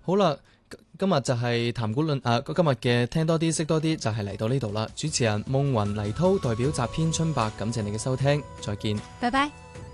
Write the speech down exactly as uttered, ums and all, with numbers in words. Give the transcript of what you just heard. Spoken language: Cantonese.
好啦，今日就係談古論啊，今日嘅聽多啲識多啲就係嚟到呢度啦。主持人夢雲黎濤代表集編春白，感謝你嘅收聽，再見， 拜拜。